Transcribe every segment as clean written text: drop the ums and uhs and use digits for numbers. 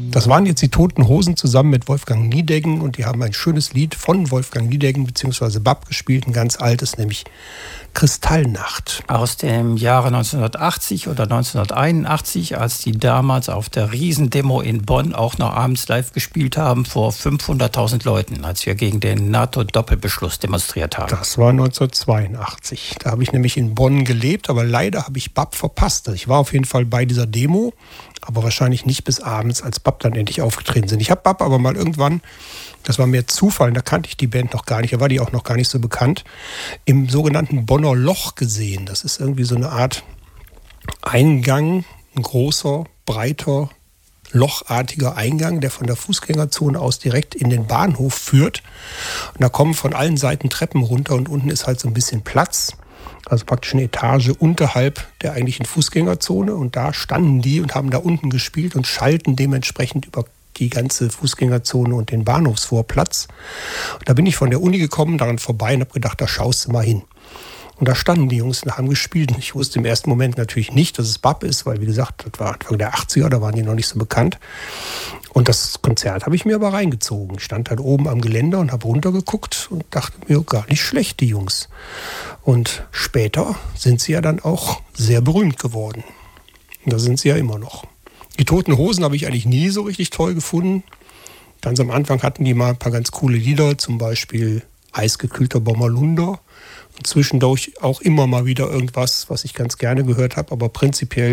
Das waren jetzt die Toten Hosen zusammen mit Wolfgang Niedecken und die haben ein schönes Lied von Wolfgang Niedecken bzw. Bab gespielt, ein ganz altes, nämlich Kristallnacht. Aus dem Jahre 1980 oder 1981, als die damals auf der Riesendemo in Bonn auch noch abends live gespielt haben vor 500.000 Leuten, als wir gegen den NATO-Doppelbeschluss demonstriert haben. Das war 1982. Da habe ich nämlich in Bonn gelebt, aber leider habe ich Bab verpasst. Ich war auf jeden Fall bei dieser Demo, aber wahrscheinlich nicht bis abends, als Bab dann endlich aufgetreten sind. Ich habe Bab aber mal irgendwann, das war mehr Zufall, da kannte ich die Band noch gar nicht, da war die auch noch gar nicht so bekannt, im sogenannten Bonner Loch gesehen. Das ist irgendwie so eine Art Eingang, ein großer, breiter, lochartiger Eingang, der von der Fußgängerzone aus direkt in den Bahnhof führt. Und da kommen von allen Seiten Treppen runter und unten ist halt so ein bisschen Platz. Also praktisch eine Etage unterhalb der eigentlichen Fußgängerzone. Und da standen die und haben da unten gespielt und schalten dementsprechend über die ganze Fußgängerzone und den Bahnhofsvorplatz. Und da bin ich von der Uni gekommen, daran vorbei und habe gedacht, da schaust du mal hin. Und da standen die Jungs und haben gespielt. Ich wusste im ersten Moment natürlich nicht, dass es Bab ist, weil, wie gesagt, das war Anfang der 80er, da waren die noch nicht so bekannt. Und das Konzert habe ich mir aber reingezogen. Ich stand halt oben am Geländer und habe runtergeguckt und dachte mir, gar nicht schlecht, die Jungs. Und später sind sie ja dann auch sehr berühmt geworden. Und da sind sie ja immer noch. Die Toten Hosen habe ich eigentlich nie so richtig toll gefunden. Ganz am Anfang hatten die mal ein paar ganz coole Lieder, zum Beispiel Eisgekühlter Bommerlunder. Und zwischendurch auch immer mal wieder irgendwas, was ich ganz gerne gehört habe. Aber prinzipiell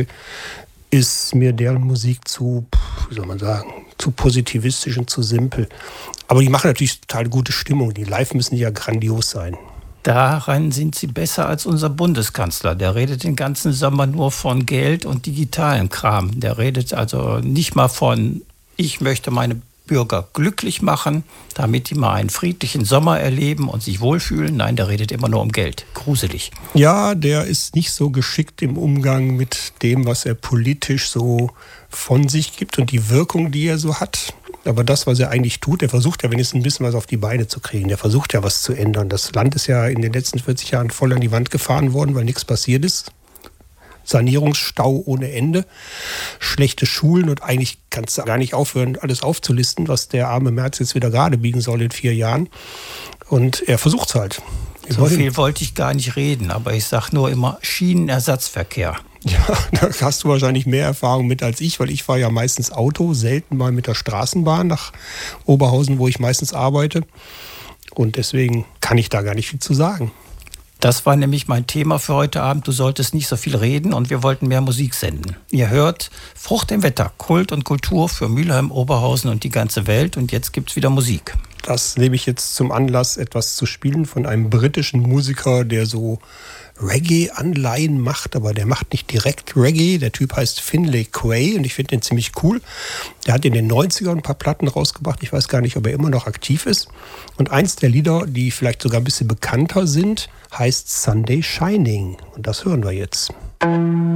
ist mir deren Musik zu, wie soll man sagen, zu positivistisch und zu simpel. Aber die machen natürlich total gute Stimmung. Die Live müssen ja grandios sein. Daran sind sie besser als unser Bundeskanzler. Der redet den ganzen Sommer nur von Geld und digitalen Kram. Der redet also nicht mal von, ich möchte meine Bürger glücklich machen, damit die mal einen friedlichen Sommer erleben und sich wohlfühlen. Nein, der redet immer nur um Geld. Gruselig. Ja, der ist nicht so geschickt im Umgang mit dem, was er politisch so von sich gibt und die Wirkung, die er so hat. Aber das, was er eigentlich tut, er versucht ja wenigstens ein bisschen was auf die Beine zu kriegen. Er versucht ja was zu ändern. Das Land ist ja in den letzten 40 Jahren voll an die Wand gefahren worden, weil nichts passiert ist. Sanierungsstau ohne Ende, schlechte Schulen und eigentlich kannst du gar nicht aufhören, alles aufzulisten, was der arme Merz jetzt wieder gerade biegen soll in 4 Jahren. Und er versucht es halt. So viel wollte ich gar nicht reden, aber ich sage nur immer Schienenersatzverkehr. Ja, da hast du wahrscheinlich mehr Erfahrung mit als ich, weil ich fahre ja meistens Auto, selten mal mit der Straßenbahn nach Oberhausen, wo ich meistens arbeite. Und deswegen kann ich da gar nicht viel zu sagen. Das war nämlich mein Thema für heute Abend. Du solltest nicht so viel reden und wir wollten mehr Musik senden. Ihr hört Frucht im Wetter, Kult und Kultur für Mülheim, Oberhausen und die ganze Welt. Und jetzt gibt's wieder Musik. Das nehme ich jetzt zum Anlass, etwas zu spielen von einem britischen Musiker, der so Reggae-Anleihen macht, aber der macht nicht direkt Reggae. Der Typ heißt Finlay Quay und ich finde den ziemlich cool. Der hat in den 90ern ein paar Platten rausgebracht. Ich weiß gar nicht, ob er immer noch aktiv ist. Und eins der Lieder, die vielleicht sogar ein bisschen bekannter sind, heißt Sunday Shining. Und das hören wir jetzt.